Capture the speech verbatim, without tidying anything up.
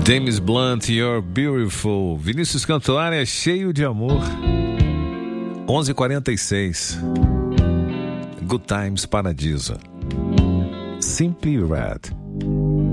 James Blunt, You're Beautiful. Vinícius Cantuária é cheio de amor. onze e quarenta e seis. Good Times, Paradiso. Simply Red.